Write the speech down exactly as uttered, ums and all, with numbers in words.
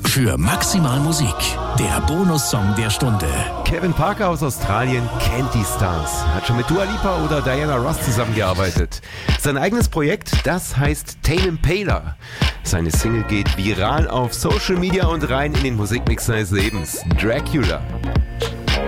für maximal Musik. Der Bonussong der Stunde. Kevin Parker aus Australien kennt die Stars. Hat schon mit Dua Lipa oder Diana Ross zusammengearbeitet. Sein eigenes Projekt, das heißt Tame Impala. Seine Single geht viral auf Social Media und rein in den Musikmix seines Lebens. Dracula.